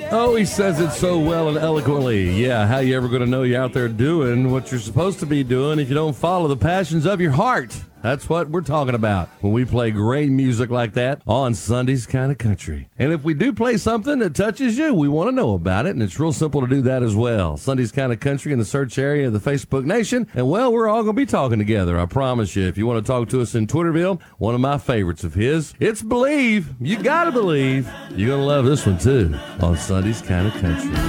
Oh, he says it so well and eloquently. Yeah, how you ever going to know you're out there doing what you're supposed to be doing if you don't follow the passions of your heart? That's what we're talking about when we play great music like that on Sunday's Kind of Country. And if we do play something that touches you, we want to know about it, and it's real simple to do that as well. Sunday's Kind of Country in the search area of the Facebook Nation, and well, we're all going to be talking together, I promise you. If you want to talk to us in Twitterville, one of my favorites of his, it's Believe. You got to believe. You're going to love this one, too, on Sunday's Kind of Country.